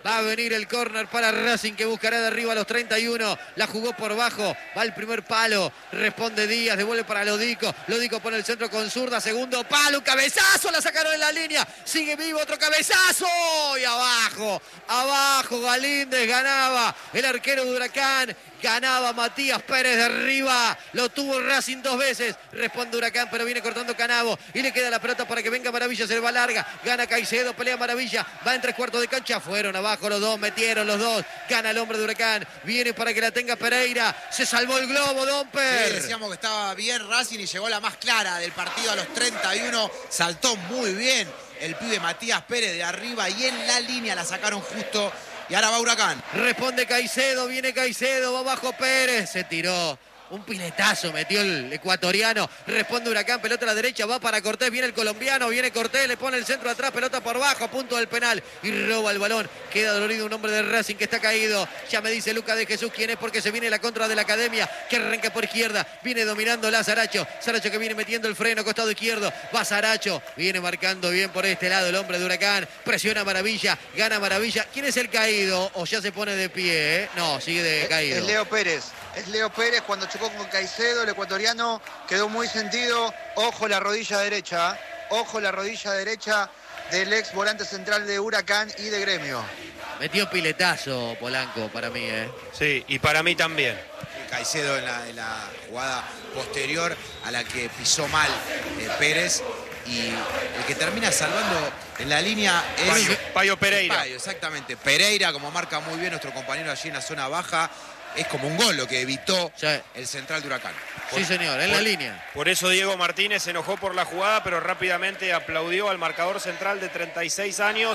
Va a venir el córner para Racing que buscará de arriba a los 31. La jugó por bajo. Va el primer palo. Responde Díaz. Devuelve para Lodico. Lodico pone el centro con zurda. Segundo palo. Un cabezazo. La sacaron en la línea. Sigue vivo. Otro cabezazo. Y abajo. Abajo Galíndez ganaba. El arquero de Huracán. Ganaba Matías Pérez de arriba. Lo tuvo Racing 2 veces. Responde Huracán, pero viene cortando Canavo. Y le queda la pelota para que venga Maravilla. Se le va larga. Gana Caicedo. Pelea Maravilla. Va en 3/4 de cancha. Fueron abajo los dos. Metieron los dos. Gana el hombre de Huracán. Viene para que la tenga Pereira. Se salvó el globo, Domper. Sí, decíamos que estaba bien Racing y llegó la más clara del partido a los 31. Saltó muy bien el pibe Matías Pérez de arriba y en la línea la sacaron justo. Y ahora va Huracán. Responde Caicedo, viene Caicedo, va abajo Pérez, se tiró. Un piletazo metió el ecuatoriano. Responde Huracán, pelota a la derecha, va para Cortés, viene el colombiano, viene Cortés, le pone el centro atrás, pelota por bajo, a punto del penal. Y roba el balón. Queda dolorido un hombre de Racing que está caído. Ya me dice Lucas de Jesús quién es porque se viene la contra de la Academia que arranca por izquierda. Viene dominando la Saracho. Saracho que viene metiendo el freno, costado izquierdo. Va Saracho, viene marcando bien por este lado el hombre de Huracán. Presiona Maravilla, gana Maravilla. ¿Quién es el caído? O ya se pone de pie, ¿eh? No, sigue de caído. Es Leo Pérez. Es Leo Pérez cuando chocó con Caicedo, el ecuatoriano quedó muy sentido. Ojo la rodilla derecha. Ojo la rodilla derecha del ex volante central de Huracán y de Gremio. Metió piletazo Polanco para mí, ¿eh? Sí, y para mí también. Caicedo en la jugada posterior a la que pisó mal Pérez. Y el que termina salvando en la línea es Payo Pereira. Payo, exactamente. Pereira, como marca muy bien nuestro compañero allí en la zona baja. Es como un gol lo que evitó el central de Huracán. Sí, señor, en la línea. Por eso Diego Martínez se enojó por la jugada, pero rápidamente aplaudió al marcador central de 36 años.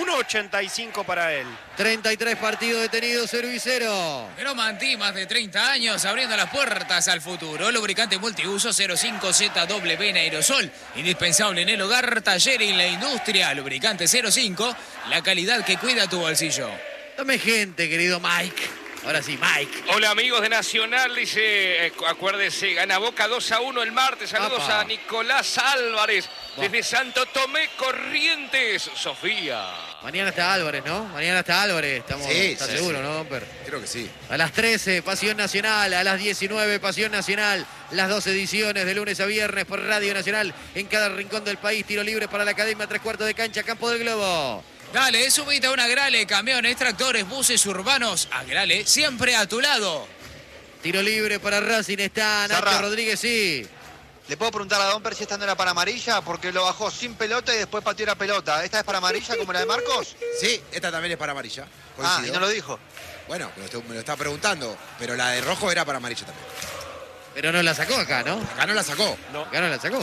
1.85 para él. 33 partidos detenidos, 0-0. Gromanti, más de 30 años, abriendo las puertas al futuro. Lubricante multiuso 05ZW en aerosol. Indispensable en el hogar, taller y la industria. Lubricante 05, la calidad que cuida tu bolsillo. Dame gente, querido Mike. Ahora sí, Mike. Hola amigos de Nacional, dice, acuérdese, gana Boca 2-1 el martes. Saludos a Nicolás Álvarez desde Santo Tomé, Corrientes, Sofía. Mañana está Álvarez, ¿no? Mañana está Álvarez, estamos seguros, ¿no, Domper? Creo que sí. A las 13, Pasión Nacional, a las 19, Pasión Nacional. Las 2 ediciones de lunes a viernes por Radio Nacional en cada rincón del país. Tiro libre para la Academia, 3/4 de cancha, Campo del Globo. Dale, subite a un Agrale, camiones, tractores, buses urbanos. Agrale, siempre a tu lado. Tiro libre para Racing, está Nacho Rodríguez, sí. ¿Le puedo preguntar a Domper si esta no era para amarilla? Porque lo bajó sin pelota y después pateó la pelota. ¿Esta es para amarilla como la de Marcos? Sí, esta también es para amarilla. Coincido. Y no lo dijo. Bueno, me lo está preguntando. Pero la de rojo era para amarilla también. Pero no la sacó acá, ¿no? Acá no la sacó. No. Acá no la sacó.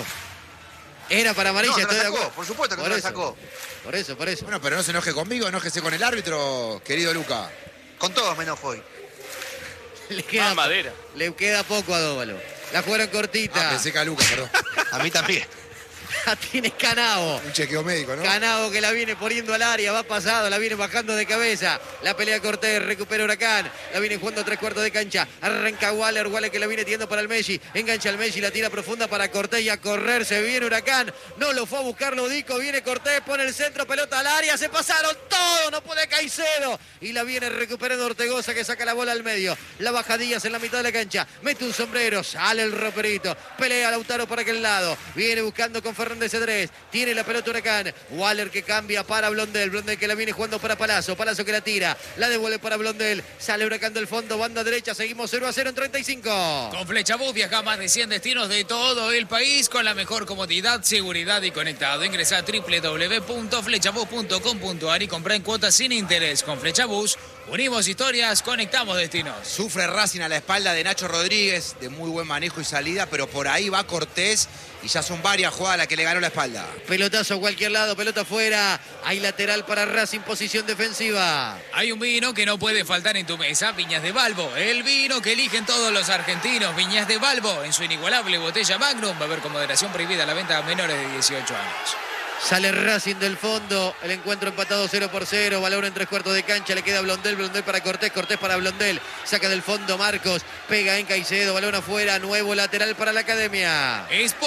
Era para amarilla, no, estoy la de sacó, acuerdo. por supuesto que no la sacó. Por eso. Bueno, pero no se enoje conmigo, enójese con el árbitro, querido Luca. Con todos menos hoy. Le queda madera. Le queda poco a Dóvalo. La jugaron cortita. Pensé que a Luca, perdón. A mí también. La tiene Canavo. Un chequeo médico, ¿no? Canavo que la viene poniendo al área, va pasado, la viene bajando de cabeza. La pelea Cortés, recupera Huracán. La viene jugando a 3/4 de cancha. Arranca Waller que la viene tirando para el Messi. Engancha al Messi, la tira profunda para Cortés y a correr se viene Huracán. No lo fue a buscar Lodico, viene Cortés, pone el centro, pelota al área, se pasaron todos, no puede Caicedo. Y la viene recuperando Ortegoza que saca la bola al medio. La baja Díaz en la mitad de la cancha. Mete un sombrero, sale el roperito. Pelea Lautaro para aquel lado. Viene buscando con Fernández Cedrés. Tiene la pelota Huracán. Waller que cambia para Blondel. Blondel que la viene jugando para Palazzo. Palazzo que la tira. La devuelve para Blondel. Sale Huracán del fondo. Banda derecha. Seguimos 0-0 en 35. Con Flechabús viaja a más de 100 destinos de todo el país con la mejor comodidad, seguridad y conectado. Ingresa a www.flechabús.com.ar y compra en cuotas sin interés. Con Flechabús unimos historias, conectamos destinos. Sufre Racing a la espalda de Nacho Rodríguez, de muy buen manejo y salida, pero por ahí va Cortés y ya son varias jugadas las que le ganó la espalda. Pelotazo a cualquier lado, pelota afuera. Hay lateral para Racing, posición defensiva. Hay un vino que no puede faltar en tu mesa, Viñas de Balbo. El vino que eligen todos los argentinos, Viñas de Balbo, en su inigualable botella Magnum. Va a haber con moderación prohibida la venta a menores de 18 años. Sale Racing del fondo, el encuentro empatado 0-0, balón en 3/4 de cancha, le queda Blondel, Blondel para Cortés, Cortés para Blondel, saca del fondo Marcos, pega en Caicedo, balón afuera, nuevo lateral para la Academia.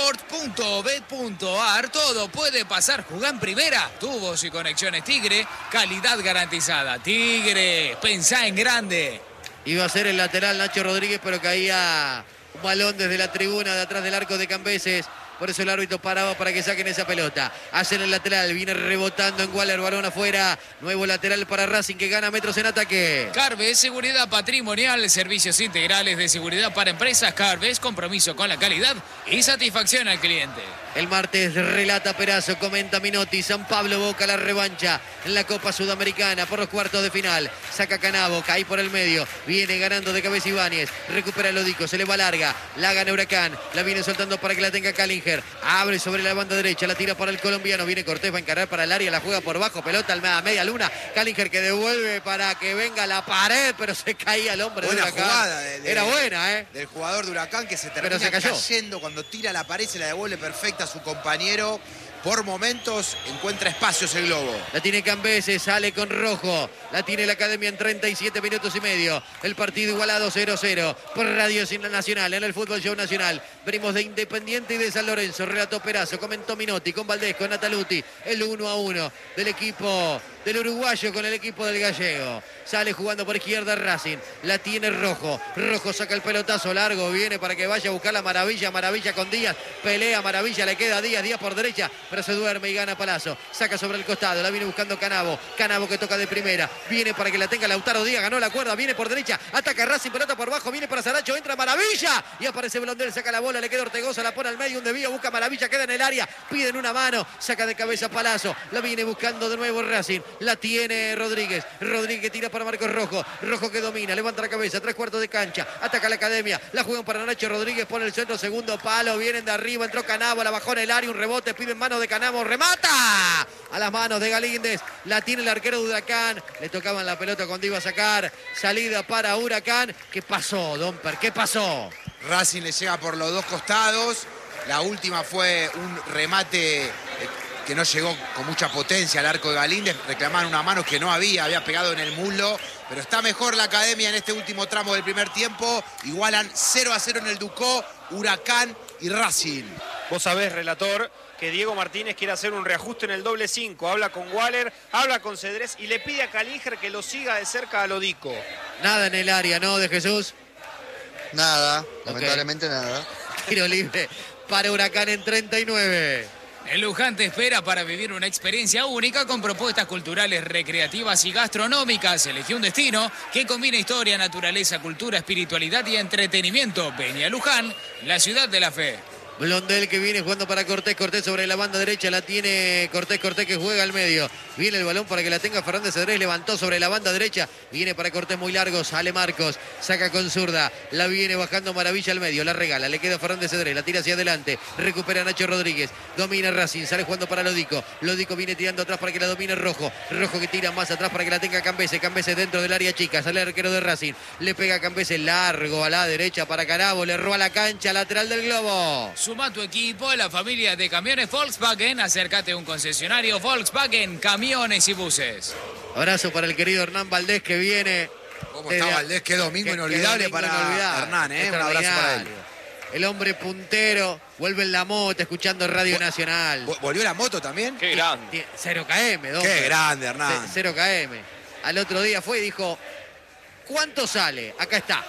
Sport.bet.ar, todo puede pasar, jugá en primera, tubos y conexiones Tigre, calidad garantizada. Tigre, pensá en grande. Iba a ser el lateral Nacho Rodríguez, pero caía un balón desde la tribuna de atrás del arco de Cambeses. Por eso el árbitro paraba para que saquen esa pelota. Hacen el lateral, viene rebotando en Waller, balón afuera. Nuevo lateral para Racing que gana metros en ataque. Carves, seguridad patrimonial, servicios integrales de seguridad para empresas. Carves, compromiso con la calidad y satisfacción al cliente. El martes relata Perazo, comenta Minotti, San Pablo Boca la revancha en la Copa Sudamericana por los cuartos de final. Saca Canavo, cae por el medio, viene ganando de cabeza Ibáñez, recupera Lodico, se le va larga, la gana Huracán, la viene soltando para que la tenga Kallinger, abre sobre la banda derecha, la tira para el colombiano, viene Cortés, va a encarar para el área, la juega por bajo, pelota a media luna, Kallinger que devuelve para que venga la pared, pero se caía el hombre buena de Huracán. Jugada Era buena, del jugador de Huracán que se termina Pero se cayó. cayendo cuando tira la pared, se la devuelve perfecta a su compañero. Por momentos encuentra espacios el globo. La tiene Cambeses, sale con Rojo. La tiene la Academia en 37 minutos y medio. El partido igualado 0-0 por Radio Nacional en el Fútbol Show Nacional. Venimos de Independiente y de San Lorenzo. Relató Perazo, comentó Minotti con Valdés, con Nataluti. El 1-1 del equipo del uruguayo con el equipo del gallego. Sale jugando por izquierda Racing. La tiene Rojo. Rojo saca el pelotazo largo. Viene para que vaya a buscar la Maravilla. Maravilla con Díaz. Pelea Maravilla. Le queda Díaz. Díaz por derecha. Pero se duerme y gana Palazzo. Saca sobre el costado. La viene buscando Canavo. Canavo que toca de primera. Viene para que la tenga Lautaro Díaz. Ganó la cuerda. Viene por derecha. Ataca Racing. Pelota por bajo. Viene para Saracho. Entra Maravilla. Y aparece Blondel. Saca la bola. Le queda Ortegoza. La pone al medio. Un desvío. Busca Maravilla. Queda en el área. Piden una mano. Saca de cabeza Palazzo. La viene buscando de nuevo Racing. La tiene Rodríguez. Rodríguez que tira para Marcos Rojo. Rojo que domina. Levanta la cabeza. 3/4 de cancha. Ataca la Academia. La juegan para Nacho Rodríguez. Pone el centro. Segundo palo. Vienen de arriba. Entró Canavo. La bajó en el área. Un rebote. Piden mano de Canavo. Remata. A las manos de Galíndez. La tiene el arquero de Huracán. Le tocaban la pelota cuando iba a sacar. Salida para Huracán. ¿Qué pasó, Domper? ¿Qué pasó? Racing le llega por los dos costados. La última fue un remate que no llegó con mucha potencia al arco de Galíndez. Reclamaban una mano que no había pegado en el muslo. Pero está mejor la Academia en este último tramo del primer tiempo. Igualan 0-0 en el Ducó, Huracán y Racing. Vos sabés, relator, que Diego Martínez quiere hacer un reajuste en el doble 5. Habla con Waller, habla con Cedrés y le pide a Kallinger que lo siga de cerca a Lodico. Nada en el área, ¿no? De Jesús. Nada, lamentablemente nada. Tiro libre para Huracán en 39. El Luján te espera para vivir una experiencia única con propuestas culturales, recreativas y gastronómicas. Elegí un destino que combina historia, naturaleza, cultura, espiritualidad y entretenimiento. Ven a Luján, la ciudad de la fe. Blondel que viene jugando para Cortés. Cortés sobre la banda derecha. La tiene Cortés. Cortés que juega al medio. Viene el balón para que la tenga Fernández Cedrés. Levantó sobre la banda derecha. Viene para Cortés muy largo. Sale Marcos. Saca con zurda. La viene bajando Maravilla al medio. La regala. Le queda Fernández Cedrés. La tira hacia adelante. Recupera Nacho Rodríguez. Domina Racing. Sale jugando para Lodico. Lodico viene tirando atrás para que la domine Rojo. Rojo que tira más atrás para que la tenga Cambeses. Cambeses dentro del área chica. Sale el arquero de Racing. Le pega a Cambeses largo a la derecha para Canavo. Le roba la cancha. Lateral del globo. Suma tu equipo a la familia de camiones Volkswagen. Acércate a un concesionario Volkswagen, camiones y buses. Abrazo para el querido Hernán Valdés que viene. ¿Cómo está Valdés? Qué domingo inolvidable para Hernán, ¿eh? Un abrazo para él. El hombre puntero vuelve en la moto escuchando Radio Nacional. ¿Volvió la moto también? Qué grande. 0 km, don. Qué grande, Hernán. 0 km. Al otro día fue y dijo, ¿cuánto sale? Acá está.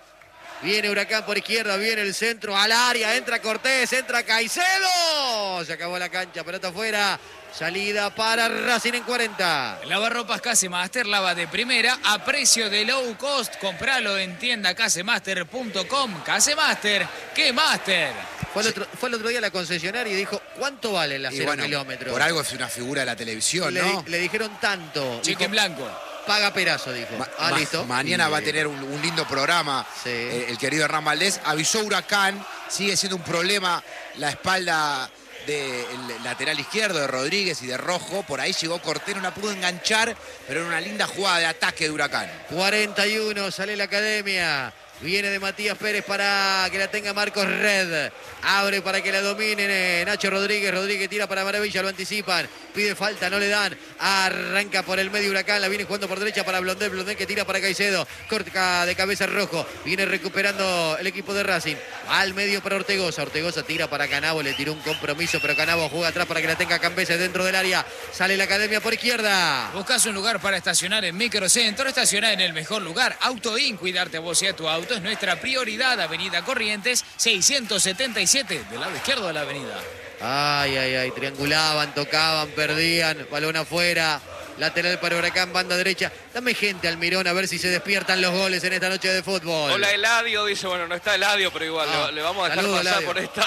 Viene Huracán por izquierda, viene el centro al área, entra Cortés, entra Caicedo. Se acabó la cancha, pelota afuera. Salida para Racing en 40. Lavarropas Casemaster, lava de primera a precio de low cost. Compralo en tienda casemaster.com. Casemaster, ¿qué master? Fue el otro día a la concesionaria y dijo, ¿cuánto vale la 0 kilómetros? Por algo es una figura de la televisión, ¿no? Le dijeron tanto. Cheque en blanco. Paga Perazo, dijo. Listo. Mañana va a tener un lindo programa. Sí. El querido Hernán Valdés. Avisó Huracán. Sigue siendo un problema la espalda del lateral izquierdo de Rodríguez y de Rojo. Por ahí llegó Cortés, no la pudo enganchar, pero era una linda jugada de ataque de Huracán. 41, sale la Academia. Viene de Matías Pérez para que la tenga Marcos Red. Abre para que la domine Nacho Rodríguez. Rodríguez tira para Maravilla, lo anticipan. Pide falta, no le dan. Arranca por el medio Huracán. La viene jugando por derecha para Blondel. Blondel que tira para Caicedo. Corta de cabeza Rojo. Viene recuperando el equipo de Racing. Al medio para Ortegoza. Ortegoza tira para Canavo. Le tiró un compromiso, pero Canavo juega atrás para que la tenga Cambeses dentro del área. Sale la Academia por izquierda. Buscas un lugar para estacionar en Microcentro. Estacionar en el mejor lugar. Autoin, cuidarte a vos y a tu auto es nuestra prioridad. Avenida Corrientes 677, del lado izquierdo de la avenida. Ay, ay, ay, triangulaban, tocaban, perdían, balón afuera, lateral para Huracán, banda derecha. Dame gente, Almirón, a ver si se despiertan los goles en esta noche de fútbol. Hola, Eladio, dice, bueno, no está Eladio, pero igual le vamos a dejar pasar Eladio. por esta.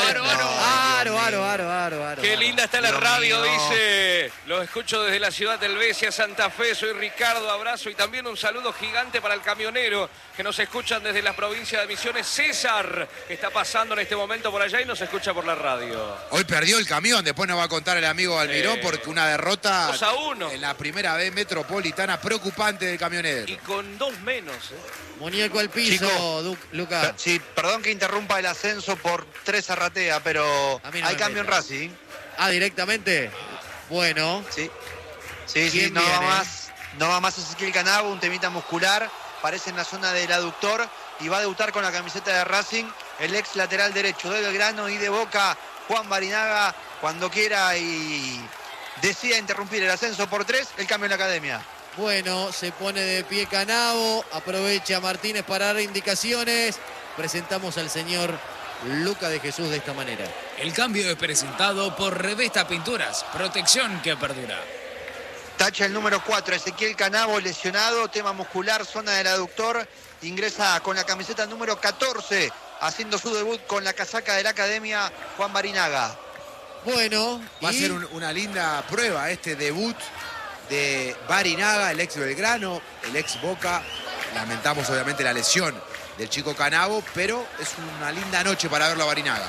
Aro. Qué linda está la radio, dice. Los escucho desde la ciudad del Besia, Santa Fe. Soy Ricardo, abrazo y también un saludo gigante para el camionero que nos escuchan desde la provincia de Misiones. César, que está pasando en este momento por allá y nos escucha por la radio. Hoy perdió el camión, después nos va a contar el amigo Almirón porque una derrota 2-1 en la primera B metropolitana preocupante del camionero. Y con 2 menos. Muñeco al piso, Chico, Luca. Sí, perdón que interrumpa el ascenso por 3 a Ratea, pero A mí no hay me cambio en metas. Racing. Ah, directamente. Bueno. Sí, ¿Quién no viene? va más Ezequiel Canavo, un temita muscular, parece en la zona del aductor y va a debutar con la camiseta de Racing el ex lateral derecho de Belgrano y de Boca, Juan Barinaga, cuando quiera y decida interrumpir el ascenso por 3, el cambio en la Academia. Bueno, se pone de pie Canavo, aprovecha Martínez para dar indicaciones. Presentamos al señor Luca de Jesús de esta manera. El cambio es presentado por Revesta Pinturas, protección que perdura. Tacha el número 4, Ezequiel Canavo lesionado, tema muscular, zona del aductor, ingresa con la camiseta número 14, haciendo su debut con la casaca de la Academia, Juan Barinaga. Bueno, Va a ser una linda prueba este debut de Barinaga, el ex Belgrano, el ex Boca. Lamentamos obviamente la lesión del chico Canavo, pero es una linda noche para verlo a Barinaga.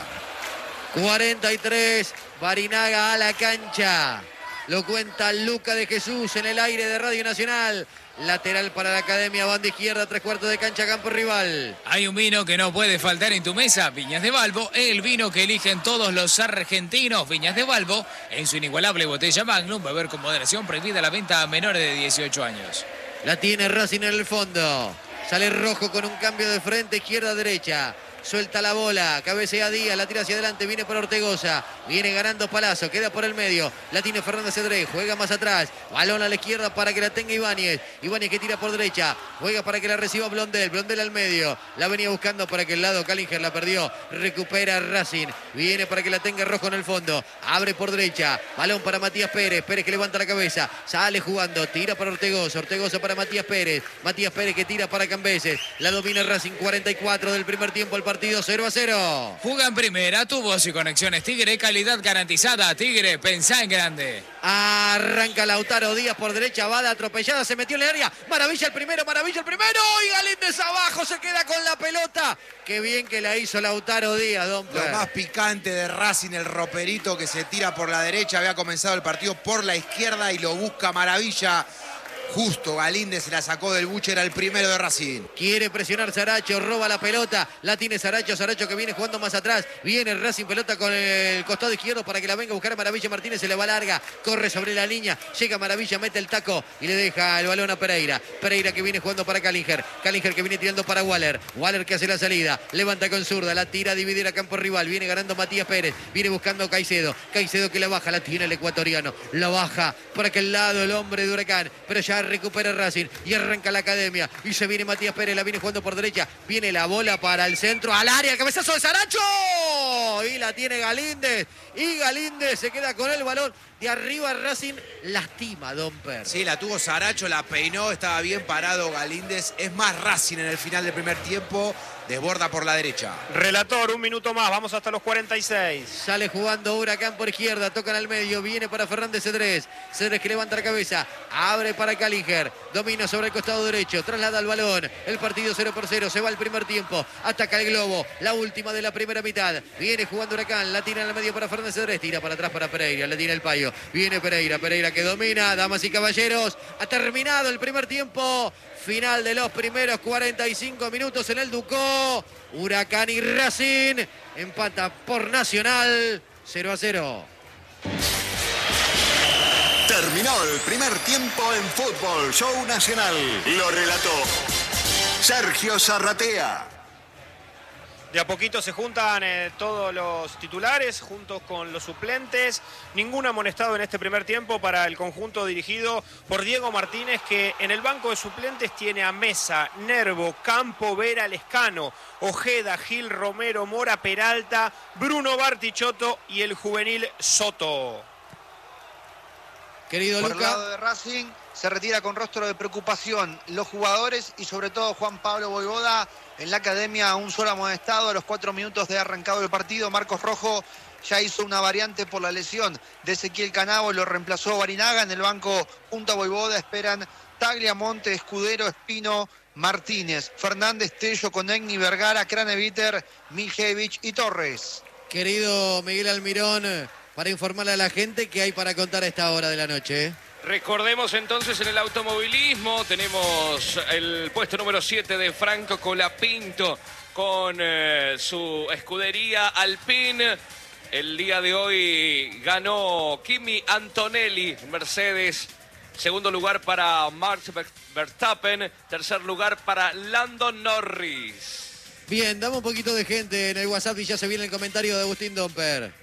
43, Barinaga a la cancha. Lo cuenta Luca de Jesús en el aire de Radio Nacional. Lateral para la Academia, banda izquierda, 3/4 de cancha, campo rival. Hay un vino que no puede faltar en tu mesa, Viñas de Balbo, el vino que eligen todos los argentinos. Viñas de Balbo, en su inigualable botella Magnum, beber con moderación, prohibida la venta a menores de 18 años. La tiene Racing en el fondo. Sale Rojo con un cambio de frente, izquierda-derecha. Suelta la bola, cabecea Díaz, la tira hacia adelante, viene por Ortegoza, viene ganando Palazzo, queda por el medio, la tiene Fernández Cedré, juega más atrás, balón a la izquierda para que la tenga Ibáñez, Ibáñez que tira por derecha, juega para que la reciba Blondel, Blondel al medio, la venía buscando para aquel lado, Callinger la perdió, recupera Racing, viene para que la tenga Rojo en el fondo, abre por derecha, balón para Matías Pérez, Pérez que levanta la cabeza, sale jugando, tira para Ortegoza, Ortegoza para Matías Pérez que tira para Cambeses, la domina Racing, 44 del primer tiempo, el partido 0-0. Juega en primera, tu voz y conexiones Tigre, calidad garantizada. Tigre, pensá en grande. Arranca Lautaro Díaz por derecha, va de atropellada, se metió en el área. Maravilla el primero. Y Galíndez abajo, se queda con la pelota. Qué bien que la hizo Lautaro Díaz, don Lo Per. más picante de Racing, el roperito que se tira por la derecha. Había comenzado el partido por la izquierda y lo busca Maravilla. Justo Galíndez se la sacó del buche, era el primero de Racing. Quiere presionar Saracho, roba la pelota, la tiene Saracho que viene jugando más atrás, viene Racing pelota con el costado izquierdo para que la venga a buscar Maravilla. Martínez se le va larga, corre sobre la línea, llega Maravilla, mete el taco y le deja el balón a Pereira. Pereira que viene jugando para Callinger que viene tirando para Waller que hace la salida, levanta con zurda, la tira a dividir a campo rival, viene ganando Matías Pérez, viene buscando Caicedo que la baja, la tiene el ecuatoriano, la baja por aquel lado el hombre de Huracán, pero ya recupera Racing y arranca la Academia y se viene Matías Pérez, la viene jugando por derecha, viene la bola para el centro, al área, el cabezazo de Saracho y la tiene Galíndez y Galíndez se queda con el balón de arriba. Racing lastima, don Per. Sí, la tuvo Saracho, la peinó, estaba bien parado Galíndez. Es más Racing en el final del primer tiempo, desborda por la derecha. Relator, un minuto más, vamos hasta los 46. Sale jugando Huracán por izquierda, tocan al medio, viene para Fernández Cedrés que levanta la cabeza, abre para Callinger, domina sobre el costado derecho, traslada el balón, el partido 0-0, se va el primer tiempo, ataca el globo, la última de la primera mitad, viene jugando Huracán, la tira en el medio para Fernández Cedrés, tira para atrás para Pereira, le tira el payo, viene Pereira que domina, damas y caballeros, ha terminado el primer tiempo, Final de los primeros 45 minutos en el Ducó. Huracán y Racing empata por Nacional 0-0. Terminó el primer tiempo en Fútbol Show Nacional. Lo relató Sergio Zarratea. De a poquito se juntan todos los titulares juntos con los suplentes. Ningún amonestado en este primer tiempo para el conjunto dirigido por Diego Martínez, que en el banco de suplentes tiene a Mesa, Nervo, Campo, Vera, Lescano, Ojeda, Gil, Romero, Mora, Peralta, Bruno Bartichotto y el juvenil Soto. Querido Por el Luca. lado de Racing se retira con rostro de preocupación los jugadores y sobre todo Juan Pablo Voivoda. En la academia un solo amonestado a los 4 minutos de arrancado el partido. Marcos Rojo ya hizo una variante por la lesión de Ezequiel Canavo, lo reemplazó Barinaga. En el banco junto a Voivoda esperan Tagliamonte, Escudero, Espino, Martínez, Fernández, Tello, Conegni, Vergara, Craneviter, Mijevich y Torres. Querido Miguel Almirón, para informarle a la gente que hay para contar a esta hora de la noche. Recordemos entonces en el automovilismo, tenemos el puesto número 7 de Franco Colapinto con su escudería Alpine. El día de hoy ganó Kimi Antonelli, Mercedes. Segundo lugar para Max Verstappen. Tercer lugar para Lando Norris. Bien, dame un poquito de gente en el WhatsApp y ya se viene el comentario de Agustín Domper.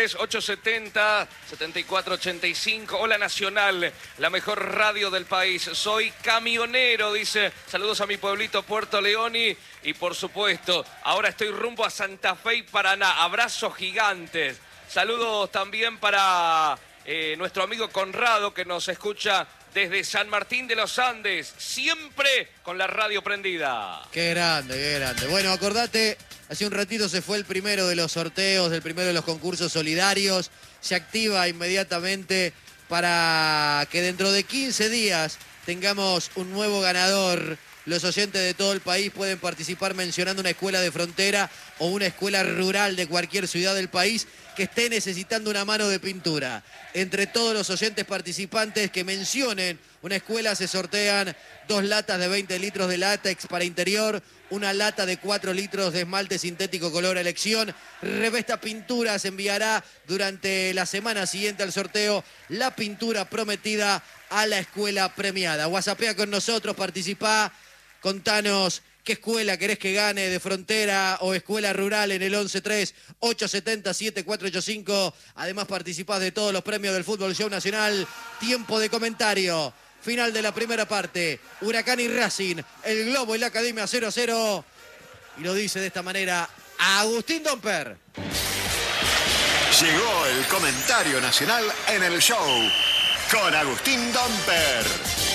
113870-7485. Hola Nacional, la mejor radio del país. Soy camionero, dice. Saludos a mi pueblito Puerto León y por supuesto, ahora estoy rumbo a Santa Fe y Paraná. Abrazos gigantes. Saludos también para nuestro amigo Conrado que nos escucha desde San Martín de los Andes, siempre con la radio prendida. Qué grande, qué grande. Bueno, acordate, hace un ratito se fue el primero de los sorteos, el primero de los concursos solidarios. Se activa inmediatamente para que dentro de 15 días tengamos un nuevo ganador. Los oyentes de todo el país pueden participar mencionando una escuela de frontera o una escuela rural de cualquier ciudad del país que esté necesitando una mano de pintura. Entre todos los oyentes participantes que mencionen una escuela se sortean 2 latas de 20 litros de látex para interior, una lata de 4 litros de esmalte sintético color a elección. Revesta Pinturas enviará durante la semana siguiente al sorteo la pintura prometida a la escuela premiada. WhatsAppea con nosotros, participá, contanos qué escuela querés que gane de frontera o escuela rural en el 113870-7485. Además participás de todos los premios del Fútbol Show Nacional. Tiempo de comentario. Final de la primera parte. Huracán y Racing. El Globo y la Academia 0-0. Y lo dice de esta manera Agustín Domper. Llegó el comentario nacional en el show con Agustín Domper.